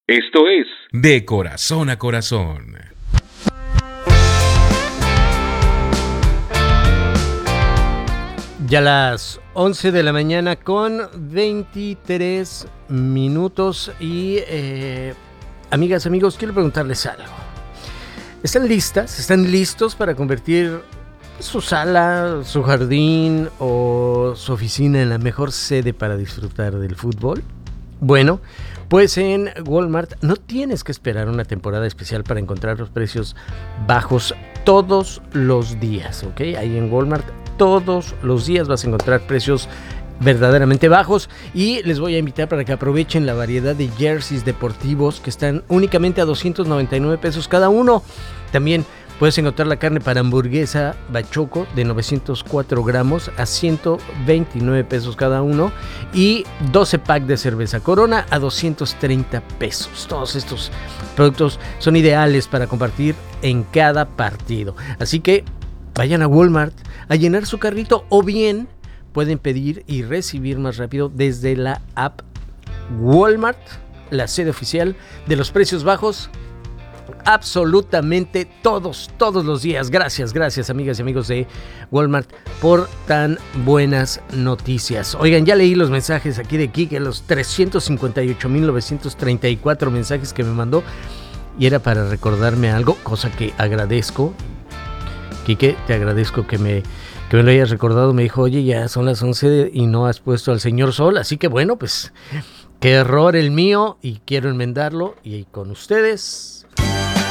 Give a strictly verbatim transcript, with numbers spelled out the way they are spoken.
Esto es De Corazón a Corazón. Ya las once de la mañana con veintitrés minutos y eh, amigas, amigos, quiero preguntarles algo. ¿Están listas? ¿Están listos para convertir su sala, su jardín o su oficina en la mejor sede para disfrutar del fútbol? Bueno, pues en Walmart no tienes que esperar una temporada especial para encontrar los precios bajos todos los días, ¿ok? Ahí en Walmart todos los días vas a encontrar precios verdaderamente bajos y les voy a invitar para que aprovechen la variedad de jerseys deportivos que están únicamente a doscientos noventa y nueve pesos cada uno. También puedes encontrar la carne para hamburguesa Bachoco de novecientos cuatro gramos a ciento veintinueve pesos cada uno y doce pack de cerveza Corona a doscientos treinta pesos. Todos estos productos son ideales para compartir en cada partido. Así que vayan a Walmart a llenar su carrito o bien pueden pedir y recibir más rápido desde la app Walmart, la sede oficial de los precios bajos. Absolutamente todos, todos los días. Gracias, gracias amigas y amigos de Walmart por tan buenas noticias. Oigan, ya leí los mensajes aquí de Kike, los trescientos cincuenta y ocho mil novecientos treinta y cuatro mensajes que me mandó y era para recordarme algo, cosa que agradezco. Kike, te agradezco que me, que me lo hayas recordado. Me dijo, oye, ya son las once y no has puesto al señor Sol, así que bueno, pues qué error el mío y quiero enmendarlo y con ustedes